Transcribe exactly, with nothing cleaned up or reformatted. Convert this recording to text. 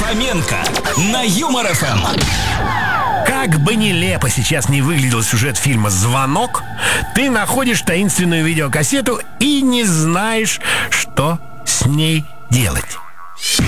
Хоменко на Юмор эф эм. Как бы нелепо сейчас не выглядел сюжет фильма «Звонок», ты находишь таинственную видеокассету и не знаешь, что с ней делать.